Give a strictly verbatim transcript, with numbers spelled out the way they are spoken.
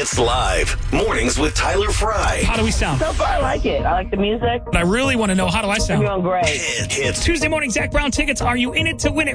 Hits Live. Mornings with Tyler Fry. How do we sound? So far, I like it. I like the music. But I really want to know, how do I sound? You're doing great. Hits. Tuesday morning, Zach Brown tickets. Are you in it to win it?